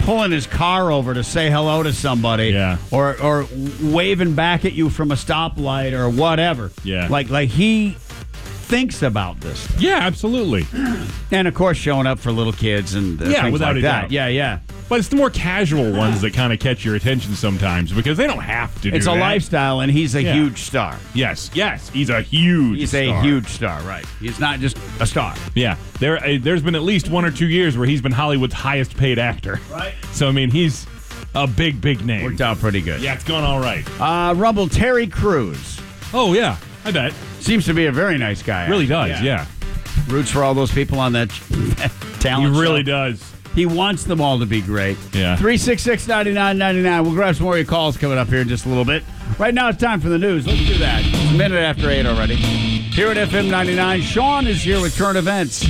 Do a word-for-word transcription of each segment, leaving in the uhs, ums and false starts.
pulling his car over to say hello to somebody, Yeah. or or waving back at you from a stoplight or whatever. Yeah. Like like he thinks about this stuff. Yeah, absolutely. And of course, showing up for little kids and uh, Yeah, things without like a that. doubt. Yeah, yeah. But it's the more casual ones that kind of catch your attention sometimes because they don't have to do It's a that. lifestyle, and he's a Yeah. huge star. Yes, yes. He's a huge He's star. a huge star, right? He's not just a star. Yeah. There, uh, there's been at least one or two years where he's been Hollywood's highest paid actor. Right. So, I mean, he's a big, big name. Worked out pretty good. Yeah, it's gone all right. Uh, Rumble Terry Crews. Oh, yeah. I bet. Seems to be a very nice guy. Really actually. does, yeah. Roots for all those people on that He talent really show. does. He wants them all to be great. Yeah. three six six, nine nine nine nine. We'll grab some more of your calls coming up here in just a little bit. Right now it's time for the news. Let's do that. It's a minute after eight already. Here at F M ninety-nine, Sean is here with current events.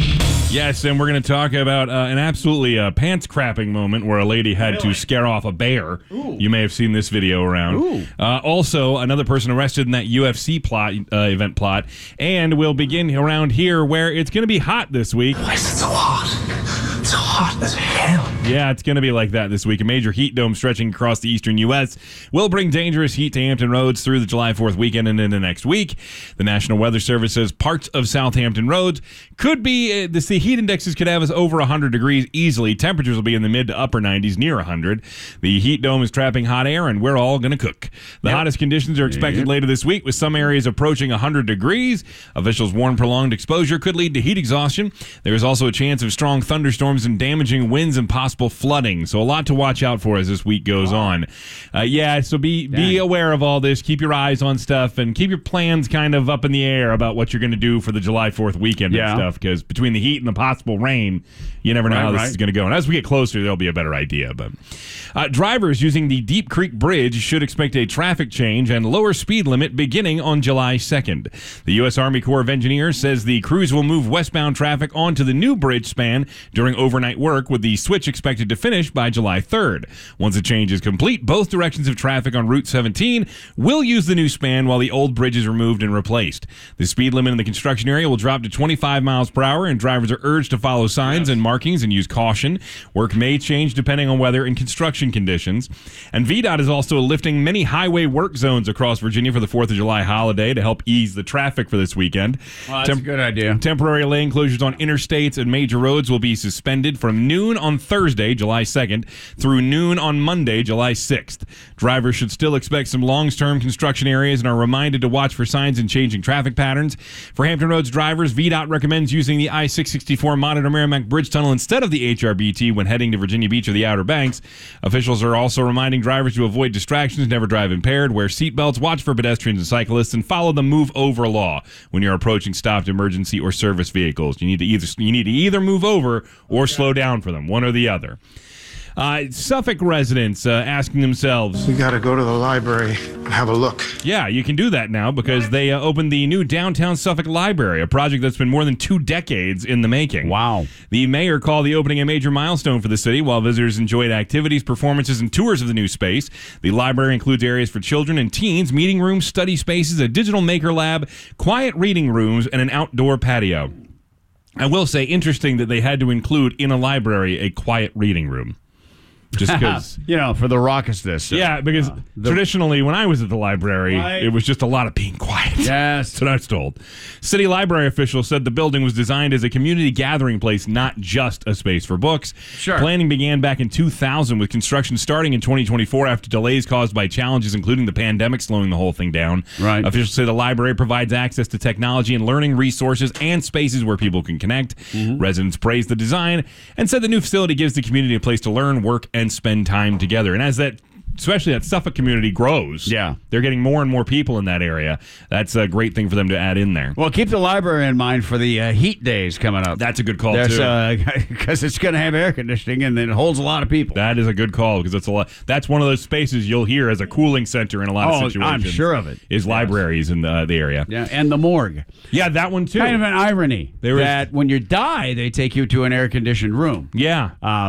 Yes, and we're going to talk about uh, an absolutely uh, pants-crapping moment where a lady had to scare off a bear. Ooh. You may have seen this video around. Ooh. Uh, also, another person arrested in that U F C plot uh, event plot. And we'll begin around here where it's going to be hot this week. Why is it so hot? It's hot as hell. Yeah, it's going to be like that this week. A major heat dome stretching across the eastern U S will bring dangerous heat to Hampton Roads through the July fourth weekend and into next week. The National Weather Service says parts of Southampton Roads could be, uh, the, the heat indexes could have us over one hundred degrees easily. Temperatures will be in the mid to upper nineties, near one hundred. The heat dome is trapping hot air, and we're all going to cook. The Yep. hottest conditions are expected Yep. later this week, with some areas approaching one hundred degrees. Officials warn prolonged exposure could lead to heat exhaustion. There is also a chance of strong thunderstorms and damaging winds and possible flooding. So a lot to watch out for as this week goes on. Uh, yeah, so be be Dang. aware of all this. Keep your eyes on stuff and keep your plans kind of up in the air about what you're going to do for the July fourth weekend Yeah. and stuff. Because between the heat and the possible rain, you never know Right, how this right. is going to go. And as we get closer, there'll be a better idea. But uh, drivers using the Deep Creek Bridge should expect a traffic change and lower speed limit beginning on July second. The U S Army Corps of Engineers says the crews will move westbound traffic onto the new bridge span during overnight work, with the switch expected to finish by July third. Once the change is complete, both directions of traffic on Route seventeen will use the new span while the old bridge is removed and replaced. The speed limit in the construction area will drop to twenty-five miles per hour, and drivers are urged to follow signs and markings and use caution. Work may change depending on weather and construction conditions. And V DOT is also lifting many highway work zones across Virginia for the fourth of July holiday to help ease the traffic for this weekend. Well, that's Temp- a good idea. Temporary lane closures on interstates and major roads will be suspended from noon on Thursday, July second, through noon on Monday, July sixth. Drivers should still expect some long-term construction areas and are reminded to watch for signs and changing traffic patterns. For Hampton Roads drivers, V DOT recommends using the I six sixty-four Monitor Merrimack Bridge Tunnel instead of the H R B T when heading to Virginia Beach or the Outer Banks. Officials are also reminding drivers to avoid distractions, never drive impaired, wear seatbelts, watch for pedestrians and cyclists, and follow the move over law when you're approaching stopped emergency or service vehicles. You need to either you need to either move over or slow down for them, one or the other. Uh, Suffolk residents uh, asking themselves, We gotta go to the library and have a look. yeah, you can do that now because they uh, opened the new downtown Suffolk Library, a project that's been more than two decades in the making. Wow. The mayor called the opening a major milestone for the city, while visitors enjoyed activities, performances, and tours of the new space. The library includes areas for children and teens, meeting rooms, study spaces, a digital maker lab, quiet reading rooms, and an outdoor patio. I will say, interesting that they had to include in a library a quiet reading room. Just because. You know, for the raucousness. Yeah, because the- traditionally when I was at the library, Right. it was just a lot of being quiet. Yes. That's what I was told. City library officials said the building was designed as a community gathering place, not just a space for books. Sure. Planning began back in two thousand, with construction starting in twenty twenty-four after delays caused by challenges, including the pandemic, slowing the whole thing down. Right. Officials say the library provides access to technology and learning resources and spaces where people can connect. Mm-hmm. Residents praised the design and said the new facility gives the community a place to learn, work, and spend time together. And as that, especially that Suffolk community grows, Yeah. they're getting more and more people in that area. That's a great thing for them to add in there. Well, keep the library in mind for the uh, heat days coming up. That's a good call, There's, too. Because it's going to have air conditioning and it holds a lot of people. That is a good call because it's a lot. That's one of those spaces you'll hear as a cooling center in a lot Oh, of situations. I'm sure of it. Is Yes. libraries in the, the area. Yeah, and the morgue. Yeah, that one too. Kind of an irony There was- that when you die, they take you to an air-conditioned room. yeah. Uh,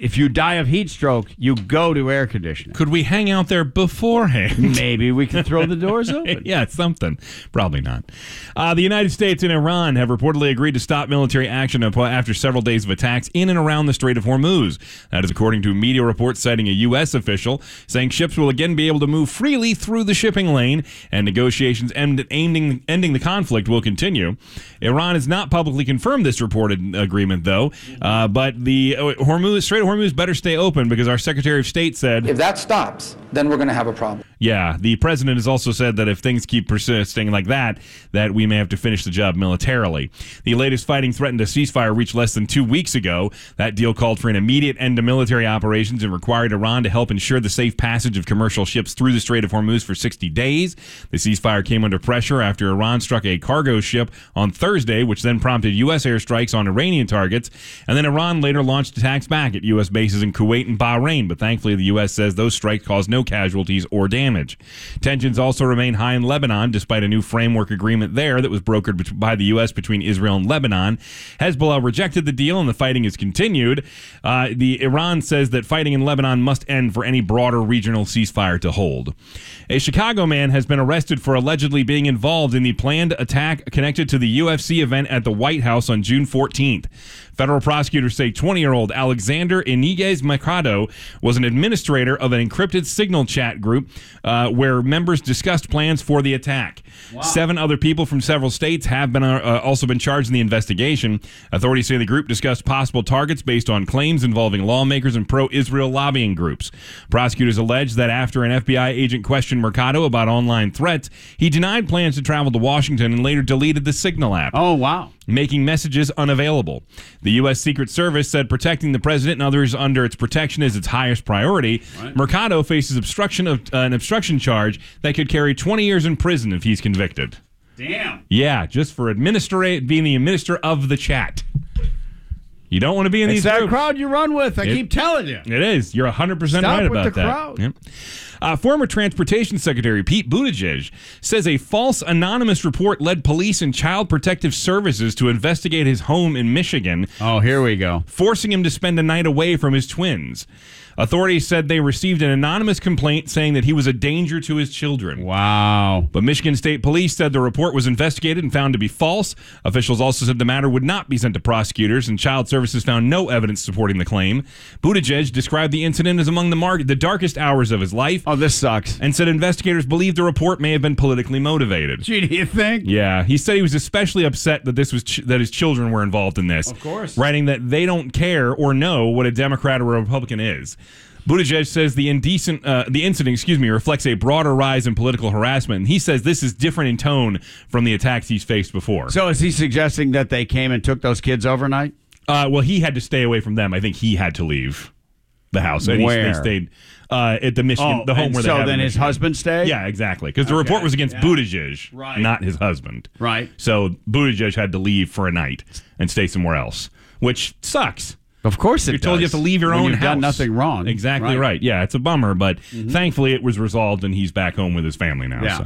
if you die of heat stroke, you go to air conditioning. Could we hang out there beforehand? Maybe we could throw the doors open. Yeah, something. Probably not. Uh, the United States and Iran have reportedly agreed to stop military action after several days of attacks in and around the Strait of Hormuz. That is according to media reports citing a U S official saying ships will again be able to move freely through the shipping lane and negotiations end, ending, ending the conflict will continue. Iran has not publicly confirmed this reported agreement, though, uh, but the Hormuz, Strait of Hormuz better stay open because our Secretary of State said, if that stops, then we're going to have a problem. Yeah, the president has also said that if things keep persisting like that, that we may have to finish the job militarily. The latest fighting threatened a ceasefire reached less than two weeks ago. That deal called for an immediate end to military operations and required Iran to help ensure the safe passage of commercial ships through the Strait of Hormuz for sixty days. The ceasefire came under pressure after Iran struck a cargo ship on Thursday, which then prompted U S airstrikes on Iranian targets. And then Iran later launched attacks back at U S bases in Kuwait and Bahrain, but thankfully the U S says those strikes caused no casualties or damage. Tensions also remain high in Lebanon, despite a new framework agreement there that was brokered by the U S between Israel and Lebanon. Hezbollah rejected the deal, and the fighting has continued. Uh, the Iran says that fighting in Lebanon must end for any broader regional ceasefire to hold. A Chicago man has been arrested for allegedly being involved in the planned attack connected to the U F C event at the White House on June fourteenth. Federal prosecutors say twenty-year-old Alexander Iniguez Mercado was an administrator of an encrypted signal chat group uh, where members discussed plans for the attack. Wow. Seven other people from several states have been uh, also been charged in the investigation. Authorities say the group discussed possible targets based on claims involving lawmakers and pro-Israel lobbying groups. Prosecutors allege that after an F B I agent questioned Mercado about online threats, he denied plans to travel to Washington and later deleted the Signal app. Oh, wow. Making messages unavailable. The U S. Secret Service said protecting the president and others under its protection is its highest priority. Right. Mercado faces obstruction of uh, an obstruction charge that could carry twenty years in prison if he's convicted. Damn. Yeah, just for administrate being the administrator of the chat. You don't want to be in it's these that groups. crowd you run with. I it, keep telling you. It is. You're one hundred percent Stop right with about the that. Crowd. Yep. Uh, former Transportation Secretary Pete Buttigieg says a false anonymous report led police and Child Protective Services to investigate his home in Michigan. Oh, here we go. Forcing him to spend a night away from his twins. Authorities said they received an anonymous complaint saying that he was a danger to his children. Wow. But Michigan State Police said the report was investigated and found to be false. Officials also said the matter would not be sent to prosecutors, and Child Services found no evidence supporting the claim. Buttigieg described the incident as among the, mar- the darkest hours of his life. Oh, this sucks. And said investigators believe the report may have been politically motivated. Gee, do you think? Yeah. He said he was especially upset that this was ch- that his children were involved in this. Of course. Writing that they don't care or know what a Democrat or a Republican is. Buttigieg says the indecent, uh, the incident, excuse me, reflects a broader rise in political harassment. And he says this is different in tone from the attacks he's faced before. So is he suggesting that they came and took those kids overnight? Uh, well, he had to stay away from them. I think he had to leave the house. And Where? He, they stayed uh, at the Michigan, oh, the home and where they so had then the his Michigan. husband stayed? Yeah, exactly. Because the Okay. report was against Yeah. Buttigieg, Right. not his husband. Right. So Buttigieg had to leave for a night and stay somewhere else, which sucks. Of course it You're told does. you have to leave your when own you've house. done nothing wrong. Exactly right. Right. Yeah, it's a bummer, but thankfully it was resolved and he's back home with his family now. Yeah. So.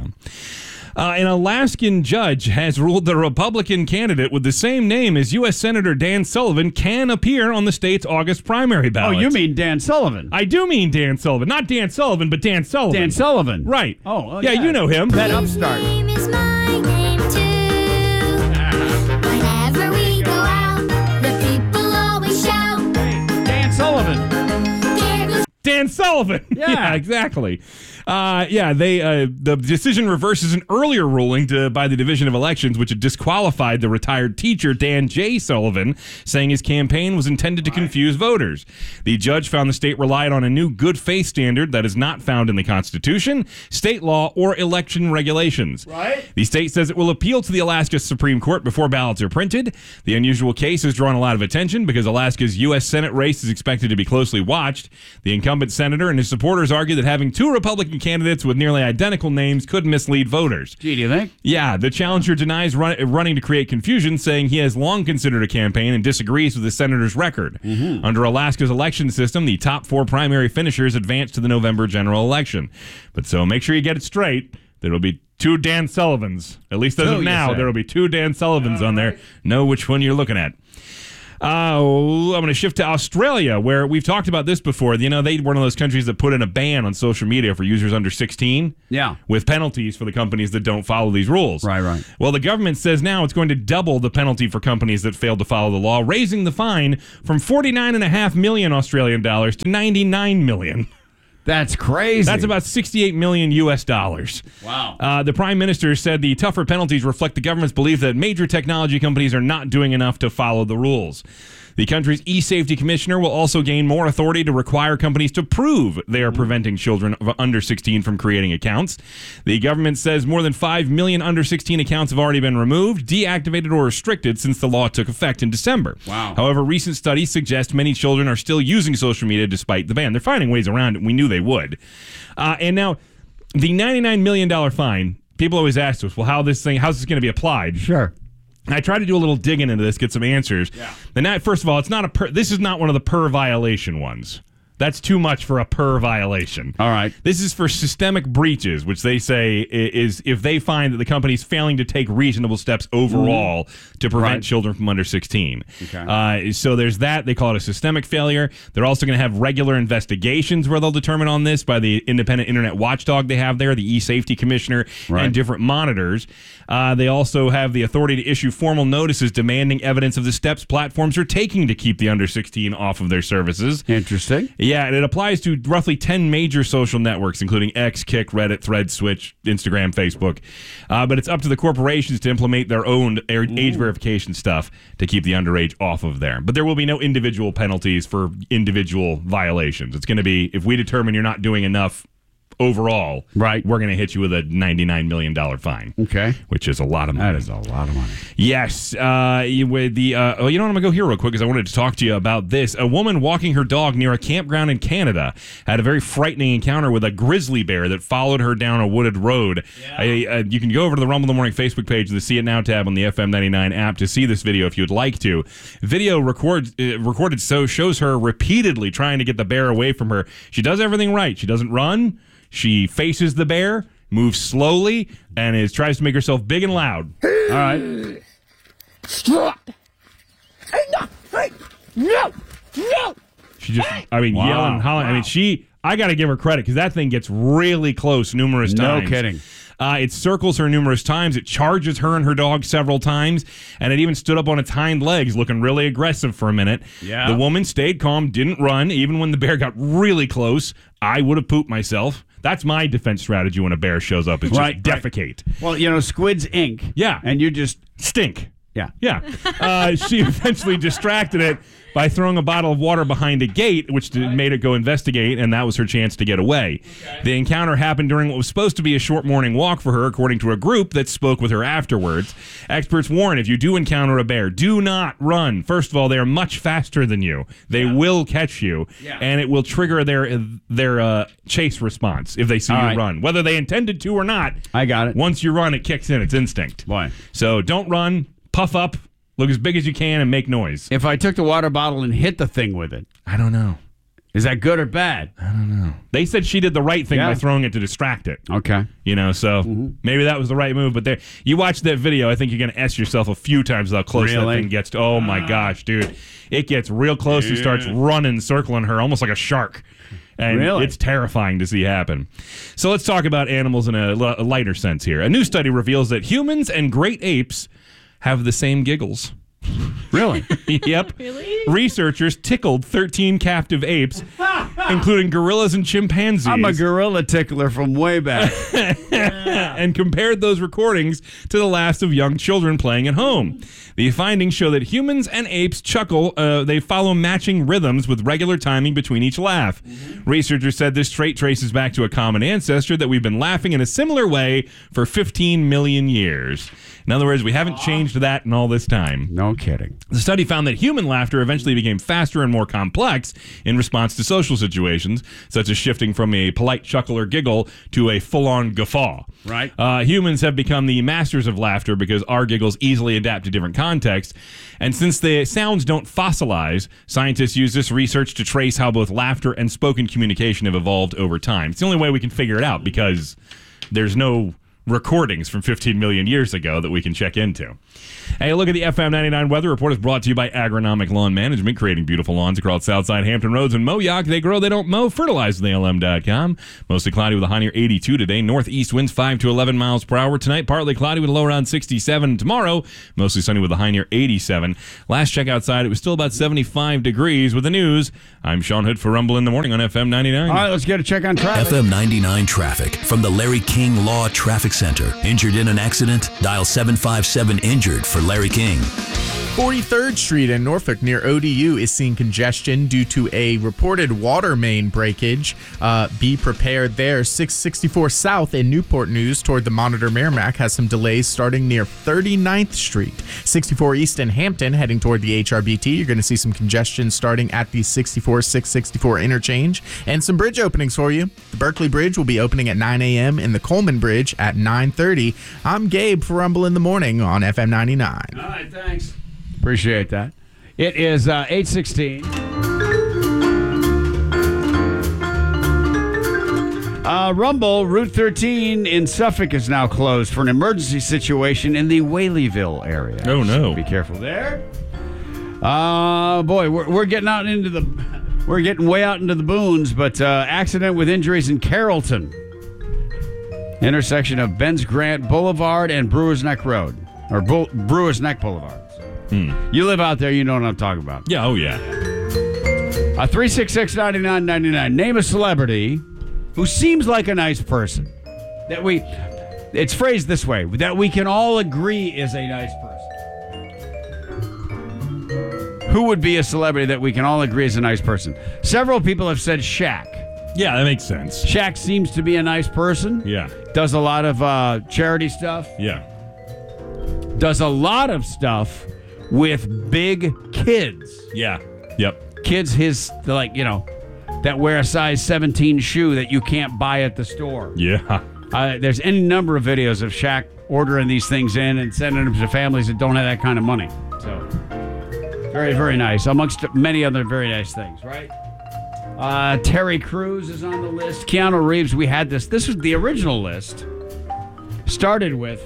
Uh, an Alaskan judge has ruled that a Republican candidate with the same name as U S. Senator Dan Sullivan can appear on the state's August primary Oh, ballot. you mean Dan Sullivan? I do mean Dan Sullivan. Not Dan Sullivan, but Dan Sullivan. Dan Sullivan. Right. Oh, well, yeah, yeah. you know him. That upstart. Name is my name too. Whenever we go out, the people always shout. Dan Sullivan. There goes Dan Sullivan. Yeah. exactly. Uh, yeah, they uh, the decision reverses an earlier ruling to, by the Division of Elections, which had disqualified the retired teacher Dan J. Sullivan, saying his campaign was intended to confuse voters. The judge found the state relied on a new good faith standard that is not found in the Constitution, state law, or election regulations. Right. The state says it will appeal to the Alaska Supreme Court before ballots are printed. The unusual case has drawn a lot of attention because Alaska's U S. Senate race is expected to be closely watched. The incumbent senator and his supporters argue that having two Republican candidates with nearly identical names could mislead voters. Gee, do you think? Yeah, the challenger denies run, running to create confusion, saying he has long considered a campaign and disagrees with the senator's record. Mm-hmm. Under Alaska's election system, the top four primary finishers advance to the November general election. But so make sure you get it straight. There will be two Dan Sullivans. At least as Two, of you now, say. there will be two Dan Sullivans on there. Know which one you're looking at. Uh, I'm going to shift to Australia, where we've talked about this before. You know, they were one of those countries that put in a ban on social media for users under sixteen. Yeah. With penalties for the companies that don't follow these rules. Right, right. Well, the government says now it's going to double the penalty for companies that fail to follow the law, raising the fine from forty-nine point five million Australian dollars to ninety-nine million. That's crazy. That's about sixty-eight million U S dollars. Wow. Uh, the prime minister said the tougher penalties reflect the government's belief that major technology companies are not doing enough to follow the rules. The country's e-safety commissioner will also gain more authority to require companies to prove they are preventing children of under sixteen from creating accounts. The government says more than five million under sixteen accounts have already been removed, deactivated, or restricted since the law took effect in December. Wow. However, recent studies suggest many children are still using social media despite the ban. They're finding ways around it. We knew they would. Uh, and now, the ninety-nine million dollars fine, people always ask us, well, how this thing, how's this going to be applied? Sure. I tried to do a little digging into this, get some answers. Yeah. The night, first of all, it's not a per, this is not one of the per violation ones. That's too much for a per violation. All right. This is for systemic breaches, which they say i- is if they find that the company's failing to take reasonable steps overall to prevent Right. children from under sixteen. Okay. Uh, so there's that. They call it a systemic failure. They're also going to have regular investigations where they'll determine on this by the independent internet watchdog they have there, the e-safety commissioner, Right. and different monitors. Uh, they also have the authority to issue formal notices demanding evidence of the steps platforms are taking to keep the under sixteen off of their services. Interesting. Yeah, and it applies to roughly ten major social networks, including X, Kick, Reddit, Threads, Switch, Instagram, Facebook. Uh, but it's up to the corporations to implement their own age verification stuff to keep the underage off of there. But there will be no individual penalties for individual violations. It's going to be, if we determine you're not doing enough overall, Right. we're going to hit you with a ninety-nine million dollars fine. Okay. Which is a lot of money. That is a lot of money. Yes. Uh, you, with the uh, oh, you know what? I'm going to go here real quick because I wanted to talk to you about this. A woman walking her dog near a campground in Canada had a very frightening encounter with a grizzly bear that followed her down a wooded road. I, uh, you can go over to the Rumble in the Morning Facebook page, the See It Now tab on the F M ninety-nine app to see this video if you'd like to. Video record, uh, recorded so shows her repeatedly trying to get the bear away from her. She does everything right. She doesn't run. She faces the bear, moves slowly, and is tries to make herself big and loud. All right. Stop! Hey, no! Hey! No! No! She just, I mean, Wow. yelling, hollering. I mean, she, I got to give her credit because that thing gets really close numerous No times. kidding. Uh, it circles her numerous times. It charges her and her dog several times. And it even stood up on its hind legs, looking really aggressive for a minute. Yeah. The woman stayed calm, didn't run. Even when the bear got really close, I would have pooped myself. That's my defense strategy when a bear shows up, is just Right, right. defecate. Well, you know, Squid's ink. Yeah. And you just, Stink. yeah. Yeah. Uh, she eventually distracted it by throwing a bottle of water behind a gate, which did, made it go investigate, and that was her chance to get away. Okay. The encounter happened during what was supposed to be a short morning walk for her, according to a group that spoke with her afterwards. Experts warn if you do encounter a bear, do not run. First of all, they are much faster than you. They yeah. will catch you, yeah. and it will trigger their their uh, chase response if they see all you right. run. Whether they intended to or not, I got it. Once you run, it kicks in. It's instinct. Boy. So don't run. Puff up. Look as big as you can and make noise. If I took the water bottle and hit the thing with it, I don't know. is that good or bad? I don't know. They said she did the right thing Yeah. by throwing it to distract it. Okay. You know, so Mm-hmm. maybe that was the right move. But there, you watch that video, I think you're going to S yourself a few times how close Really? that thing gets to. Oh, my gosh, dude. It gets real close and starts running, circling her, almost like a shark. And Really? it's terrifying to see happen. So let's talk about animals in a, a lighter sense here. A new study reveals that humans and great apes have the same giggles. Really? Yep. Really? Researchers tickled thirteen captive apes, including gorillas and chimpanzees. I'm a gorilla tickler from way back. and compared those recordings to the last of young children playing at home. The findings show that humans and apes chuckle. Uh, they follow matching rhythms with regular timing between each laugh. Mm-hmm. Researchers said this trait traces back to a common ancestor that we've been laughing in a similar way for fifteen million years. In other words, we haven't changed that in all this time. No kidding. The study found that human laughter eventually became faster and more complex in response to social situations, such as shifting from a polite chuckle or giggle to a full-on guffaw. Right. Uh, humans have become the masters of laughter because our giggles easily adapt to different contexts. And since the sounds don't fossilize, scientists use this research to trace how both laughter and spoken communication have evolved over time. It's the only way we can figure it out because there's no recordings from fifteen million years ago that we can check into. Hey, look at the F M ninety-nine weather report is brought to you by Agronomic Lawn Management, creating beautiful lawns across Southside Hampton Roads and Moyock. They grow, they don't mow. Fertilize with A L M dot com. Mostly cloudy with a high near eighty-two today. Northeast winds five to eleven miles per hour. Tonight, partly cloudy with a low around sixty-seven. Tomorrow, mostly sunny with a high near eighty-seven. Last check outside, it was still about seventy-five degrees. With the news, I'm Sean Hood for Rumble in the Morning on F M ninety-nine. All right, let's get a check on traffic. F M ninety-nine traffic from the Larry King Law Traffic Center. Injured in an accident? Dial seven five seven injured for Larry King. forty-third Street in Norfolk near O D U is seeing congestion due to a reported water main breakage. Uh, be prepared there. six sixty-four South in Newport News toward the Monitor Merrimack has some delays starting near thirty-ninth Street. sixty-four East in Hampton heading toward the H R B T. You're going to see some congestion starting at the sixty-four six sixty-four interchange. And some bridge openings for you. The Berkeley Bridge will be opening at nine a.m. and the Coleman Bridge at nine thirty. I'm Gabe for Rumble in the Morning on F M ninety-nine. All right, thanks. Appreciate that. It is uh, eight sixteen. Uh, Rumble, Route thirteen in Suffolk is now closed for an emergency situation in the Whaleyville area. Oh, no. So be careful there. Uh, boy, we're, we're getting out into the... We're getting way out into the boons, but uh, accident with injuries in Carrollton. Intersection of Ben's Grant Boulevard and Brewers Neck Road. Or Bull- Brewers Neck Boulevard. Hmm. You live out there, you know what I'm talking about. Yeah, oh yeah. Uh, three six six, nine nine nine nine. Name a celebrity who seems like a nice person. That we, it's phrased this way, that we can all agree is a nice person. Who would be a celebrity that we can all agree is a nice person? Several people have said Shaq. Yeah, that makes sense. Shaq seems to be a nice person. Yeah. Does a lot of uh, charity stuff. Yeah. Does a lot of stuff with big kids. Yeah. Yep. Kids his, like, you know, that wear a size seventeen shoe that you can't buy at the store. Yeah. Uh, there's any number of videos of Shaq ordering these things in and sending them to families that don't have that kind of money. So, very, very nice. Amongst many other very nice things, right? Uh, Terry Crews is on the list. Keanu Reeves, we had this. This was the original list. Started with,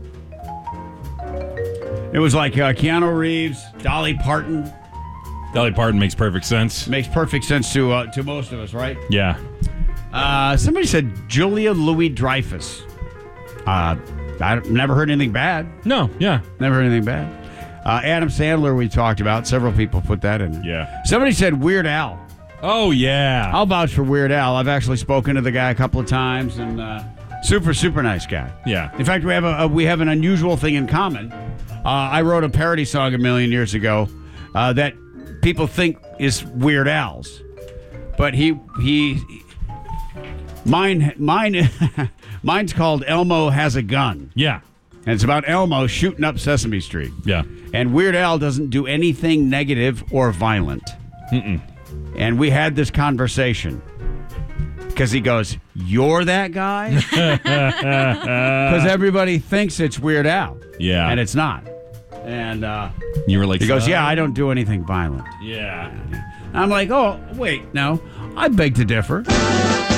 it was like uh, Keanu Reeves, Dolly Parton. Dolly Parton makes perfect sense. Makes perfect sense to uh, to most of us, right? Yeah. Uh, somebody said Julia Louis-Dreyfus. Uh, I've never heard anything bad. No, yeah. Never heard anything bad. Uh, Adam Sandler we talked about. Several people put that in. Yeah. Somebody said Weird Al. Oh, yeah. I'll vouch for Weird Al. I've actually spoken to the guy a couple of times, and uh, super, super nice guy. Yeah. In fact, we have a, a we have an unusual thing in common. Uh, I wrote a parody song a million years ago uh, that people think is Weird Al's, but he he mine mine mine's called Elmo Has a Gun. Yeah. And it's about Elmo shooting up Sesame Street. Yeah. And Weird Al doesn't do anything negative or violent. Mm-mm. And we had this conversation because he goes, "You're that guy?" Because everybody thinks it's Weird Al. Yeah. And it's not. And uh, you were like, he goes, uh, "Yeah, I don't do anything violent." Yeah. I'm like, "Oh, wait, no. I beg to differ."